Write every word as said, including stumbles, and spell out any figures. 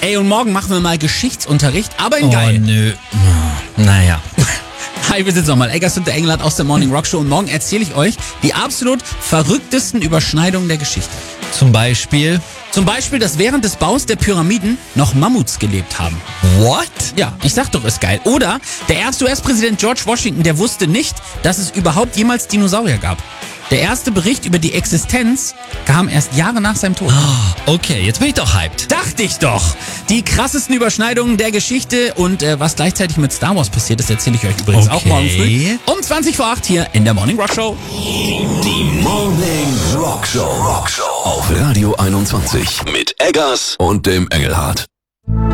Ey, und morgen machen wir mal Geschichtsunterricht, aber in Oh, geil. nö. Naja. Hi, wir sind nochmal Eggers und der Engelhardt aus der Morning Rock Show und morgen erzähle ich euch die absolut verrücktesten Überschneidungen der Geschichte. Zum Beispiel. Zum Beispiel, dass während des Baus der Pyramiden noch Mammuts gelebt haben. What? Ja, ich sag doch, ist geil. Oder der erste U S-Präsident George Washington, der wusste nicht, dass es überhaupt jemals Dinosaurier gab. Der erste Bericht über die Existenz kam erst Jahre nach seinem Tod. Okay, jetzt bin ich doch hyped. Dachte ich doch. Die krassesten Überschneidungen der Geschichte und äh, was gleichzeitig mit Star Wars passiert ist, erzähle ich euch übrigens Okay. auch morgen früh um zwanzig vor acht hier in der Morning Rock Show. Die Morning Rock Show. Rock Show auf Radio einundzwanzig mit Eggers und dem Engelhardt.